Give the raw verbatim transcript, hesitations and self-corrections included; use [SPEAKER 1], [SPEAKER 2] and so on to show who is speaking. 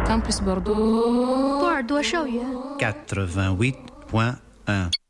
[SPEAKER 1] Campus Bordeaux.
[SPEAKER 2] 波尔多校园
[SPEAKER 3] quatre-vingt-huit point un